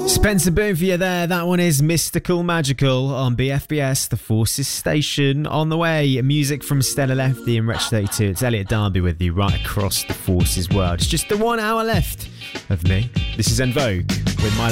Spencer Boone for you there. That one is Mystical Magical on BFBS, the Forces Station. On the way, music from Stella Lefty and Wretch 32. It's Elliot Darby with you right across the Forces world. It's just the 1 hour left of me. This is En Vogue with My